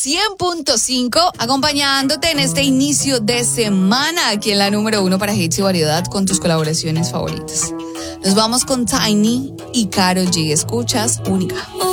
100.5, acompañándote en este inicio de semana aquí en la número 1 para hits y variedad con tus colaboraciones favoritas. Nos vamos con Tiny y Karol G. Escuchas Única.